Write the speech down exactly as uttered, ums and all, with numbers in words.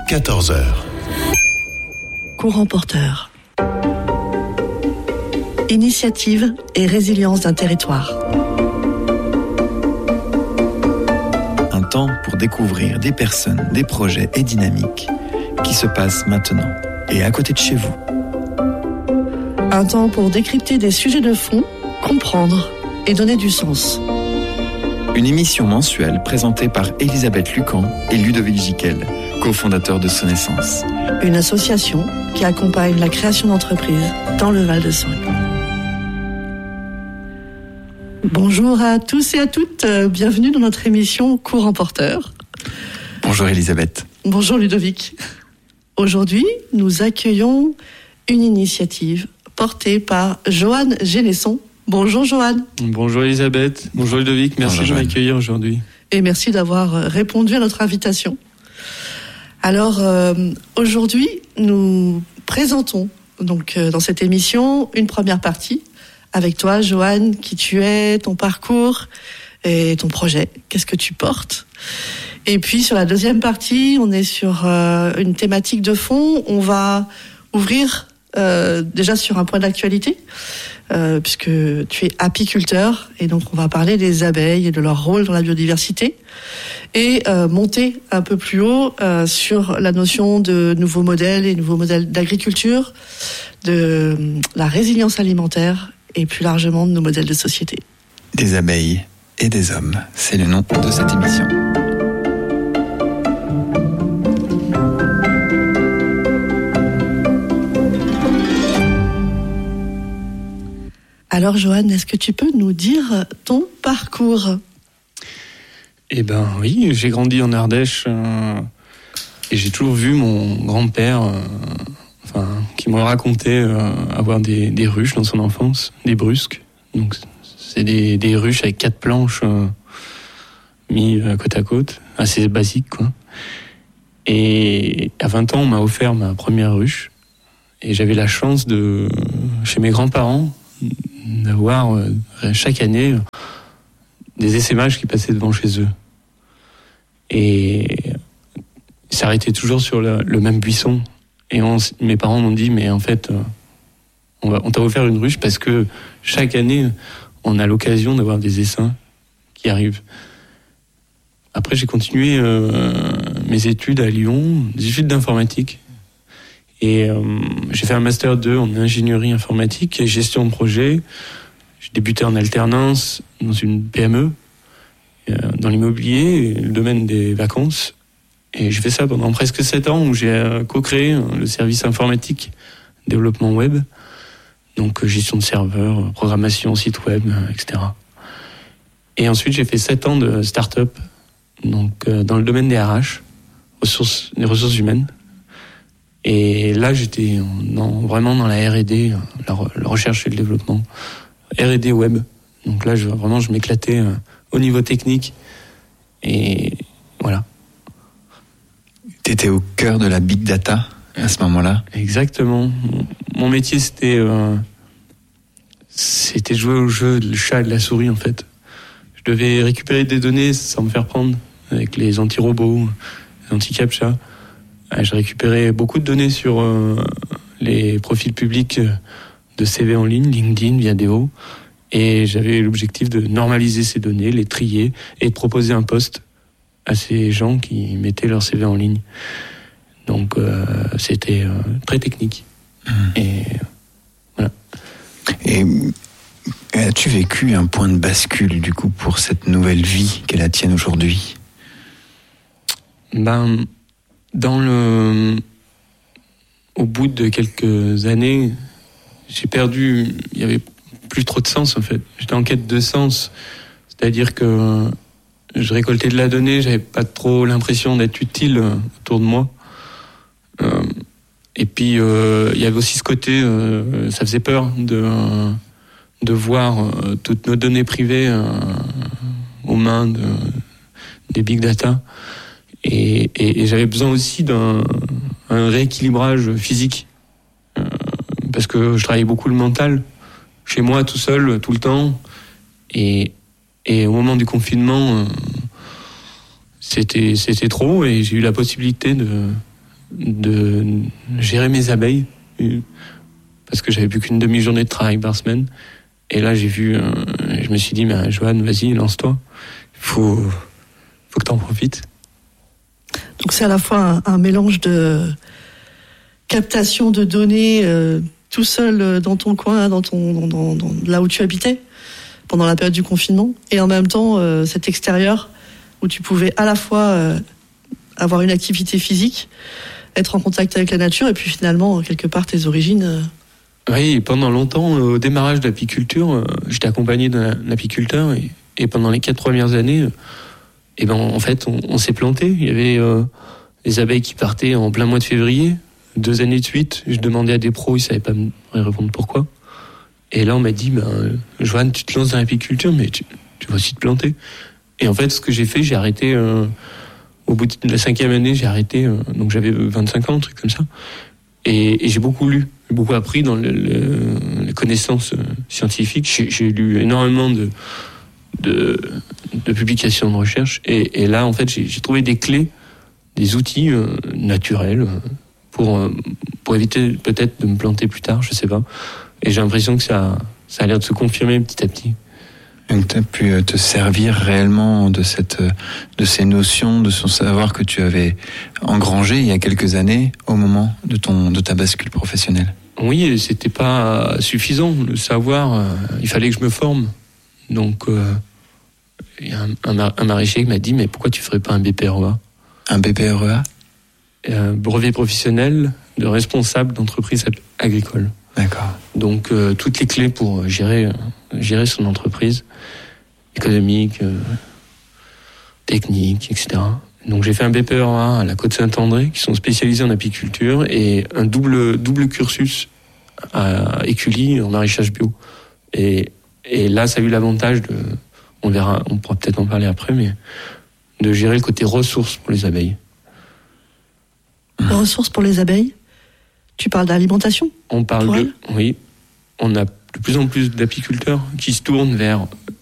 quatorze heures. Courant porteur. Initiative et résilience d'un territoire. Un temps pour découvrir des personnes, des projets et dynamiques qui se passent maintenant et à côté de chez vous. Un temps pour décrypter des sujets de fond, comprendre et donner du sens. Une émission mensuelle présentée par Elisabeth Lucan et Ludovic Giquel, cofondateurs de Sonessence. Une association qui accompagne la création d'entreprises dans le Val-de-Saône. Bonjour à tous et à toutes, bienvenue dans notre émission Courant porteur. Bonjour Elisabeth. Bonjour Ludovic. Aujourd'hui, nous accueillons une initiative portée par Johan Génesson. Bonjour Johan. Bonjour Elisabeth. Bonjour Ludovic. Merci Bonjour, de m'accueillir aujourd'hui. Et merci d'avoir répondu à notre invitation. Alors euh, aujourd'hui, nous présentons donc euh, dans cette émission une première partie avec toi, Johan, qui tu es, ton parcours et ton projet. Qu'est-ce que tu portes ? Et puis sur la deuxième partie, on est sur euh, une thématique de fond. On va ouvrir euh, déjà sur un point d'actualité, euh, puisque tu es apiculteur, et donc on va parler des abeilles et de leur rôle dans la biodiversité. Et euh, monter un peu plus haut euh, sur la notion de nouveaux modèles et nouveaux modèles d'agriculture, de euh, la résilience alimentaire et plus largement de nos modèles de société. Des abeilles et des hommes, c'est le nom de cette émission. Alors Johan, est-ce que tu peux nous dire ton parcours ? Eh ben oui, j'ai grandi en Ardèche euh, et j'ai toujours vu mon grand-père, euh, enfin, qui m'a raconté euh, avoir des, des ruches dans son enfance, des brusques. Donc c'est des, des ruches avec quatre planches euh, mis euh, côte à côte, assez basique quoi. Et à vingt ans, on m'a offert ma première ruche et j'avais la chance de, chez mes grands-parents, d'avoir euh, chaque année des essaimages qui passaient devant chez eux. Et ils s'arrêtaient toujours sur le, le même buisson. Et on, mes parents m'ont dit, mais en fait, on, va, on t'a offert une ruche parce que chaque année, on a l'occasion d'avoir des essaims qui arrivent. Après, j'ai continué euh, mes études à Lyon, des études d'informatique. Et euh, j'ai fait un master deux en ingénierie informatique et gestion de projet. J'ai débuté en alternance dans une P M E, euh, dans l'immobilier, le domaine des vacances. Et j'ai fait ça pendant presque sept ans où j'ai euh, co-créé euh, le service informatique, développement web. Donc euh, gestion de serveurs, programmation, site web, euh, et cetera. Et ensuite, j'ai fait sept ans de start-up, donc euh, dans le domaine des R H, ressources, des ressources humaines. Et là, j'étais dans, vraiment dans la R et D, la, la recherche et le développement, R et D web. Donc là, je, vraiment, je m'éclatais euh, au niveau technique. Et voilà. T'étais au cœur de la big data à ce moment-là ? Exactement. Mon, mon métier, c'était, euh, c'était jouer au jeu le chat et de la souris, en fait. Je devais récupérer des données sans me faire prendre, avec les anti-robots, les anti-captcha. J'ai récupéré beaucoup de données sur euh, les profils publics de C V en ligne, LinkedIn, Viadeo, et j'avais l'objectif de normaliser ces données, les trier et de proposer un poste à ces gens qui mettaient leur C V en ligne. Donc euh, c'était euh, très technique. Mmh. Et voilà. Et as-tu vécu un point de bascule du coup pour cette nouvelle vie qu'est la tienne aujourd'hui ? Ben Dans le, au bout de quelques années, j'ai perdu, il y avait plus trop de sens en fait. J'étais en quête de sens, c'est-à-dire que je récoltais de la donnée, j'avais pas trop l'impression d'être utile autour de moi. Euh, et puis euh, il y avait aussi ce côté, euh, ça faisait peur de de voir euh, toutes nos données privées euh, aux mains de, des big data. Et, et, et j'avais besoin aussi d'un un rééquilibrage physique euh, parce que je travaillais beaucoup le mental chez moi tout seul tout le temps et, et au moment du confinement euh, c'était, c'était trop et j'ai eu la possibilité de, de gérer mes abeilles, parce que j'avais plus qu'une demi-journée de travail par semaine. Et là, j'ai vu, euh, je me suis dit, mais Johan, vas-y, lance-toi. Faut, faut que t'en profites. Donc c'est à la fois un, un mélange de captation de données euh, tout seul dans ton coin, dans ton, dans, dans, là où tu habitais, pendant la période du confinement, et en même temps euh, cet extérieur où tu pouvais à la fois euh, avoir une activité physique, être en contact avec la nature, et puis finalement, quelque part, tes origines... Euh... Oui, pendant longtemps, au démarrage de l'apiculture, euh, j'étais accompagné d'un apiculteur, et, et pendant les quatre premières années, euh, et ben, en fait, on, on s'est planté. Il y avait euh, les abeilles qui partaient en plein mois de février, deux années de suite. Je demandais à des pros, ils ne savaient pas me répondre pourquoi. Et là, on m'a dit, ben, euh, Johan, tu te lances dans l'apiculture, mais tu, tu vas aussi te planter. Et en fait, ce que j'ai fait, j'ai arrêté... Euh, Au bout de la cinquième année, j'ai arrêté, euh, donc j'avais vingt-cinq ans, un truc comme ça. Et, et j'ai beaucoup lu, j'ai beaucoup appris dans le, le, les connaissances euh, scientifiques. J'ai, j'ai lu énormément de, de, de publications de recherche. Et, et là, en fait, j'ai, j'ai trouvé des clés, des outils euh, naturels euh, pour, euh, pour éviter peut-être de me planter plus tard, je sais pas. Et j'ai l'impression que ça, ça a l'air de se confirmer petit à petit. Donc tu as pu te servir réellement de, cette, de ces notions, de son savoir que tu avais engrangé il y a quelques années au moment de, ton, de ta bascule professionnelle. Oui, c'était pas suffisant. Le savoir, euh, il fallait que je me forme. Donc, euh, il y a un, un, un maraîcher qui m'a dit, mais pourquoi tu ferais pas un B P R E A ? Un B P R E A ? Un brevet professionnel de responsable d'entreprise agricole. D'accord. Donc, euh, toutes les clés pour gérer, euh, gérer son entreprise, économique, euh, technique, et cetera. Donc, j'ai fait un B P R E A à la Côte-Saint-André, qui sont spécialisés en apiculture, et un double, double cursus à Écully en maraîchage bio. Et, et là, ça a eu l'avantage de, on verra, on pourra peut-être en parler après, mais de gérer le côté ressources pour les abeilles. Ressources pour les abeilles ? Tu parles d'alimentation ? On parle de, oui, on a de plus en plus d'apiculteurs qui se tournent vers